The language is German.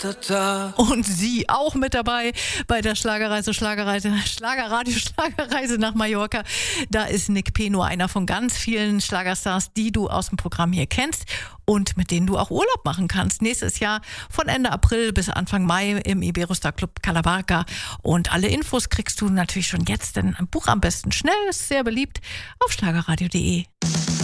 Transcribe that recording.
Und sie auch mit dabei bei der Schlagerreise nach Mallorca. Da ist Nick P. nur einer von ganz vielen Schlagerstars, die du aus dem Programm hier kennst und mit denen du auch Urlaub machen kannst. Nächstes Jahr von Ende April bis Anfang Mai im Iberostar Club Calabarca. Und alle Infos kriegst du natürlich schon jetzt, denn ein Buch am besten schnell, ist sehr beliebt, auf schlagerradio.de.